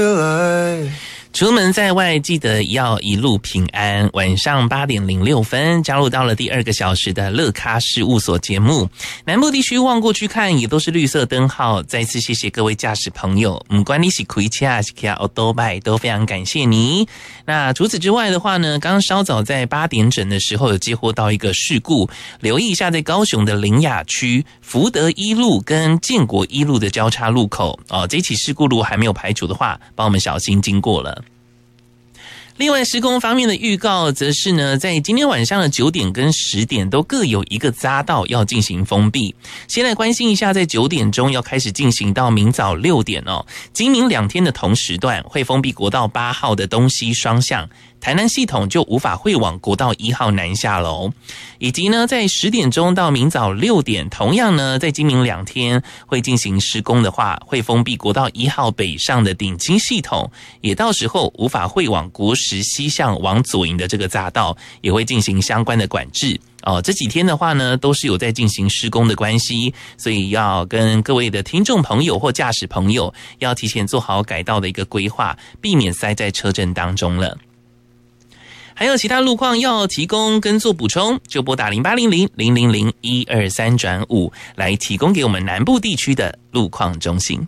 出门在外记得要一路平安。晚上8点06分加入到了第2个小时的乐咖事务所节目。南部地区望过去看也都是绿色灯号，再次谢谢各位驾驶朋友，不管你是开车还是开奥多拜，都非常感谢你。那除此之外的话呢，刚刚稍早在8点整的时候有接获到一个事故，留意一下在高雄的苓雅区福德一路跟建国一路的交叉路口这起事故如果还没有排除的话，帮我们小心经过了。另外施工方面的预告则是呢，在今天晚上的9点跟10点都各有一个匝道要进行封闭。先来关心一下，在9点钟要开始进行到明早6点今明2天的同时段会封闭国道8号的东西双向，台南系统就无法会往国道1号南下喽。以及呢，在10点钟到明早6点，同样呢，在今明2天会进行施工的话，会封闭国道1号北上的顶清系统，也到时候无法会往国十西向往左营的这个匝道，也会进行相关的管制。这几天的话呢，都是有在进行施工的关系，所以要跟各位的听众朋友或驾驶朋友要提前做好改道的一个规划，避免塞在车阵当中了。还有其他路况要提供跟做补充，就拨打0800-000-123-5来提供给我们南部地区的路况中心。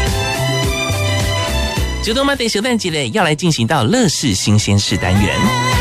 九东马得小蛋姐嘞，要来进行到乐视新鲜事单元。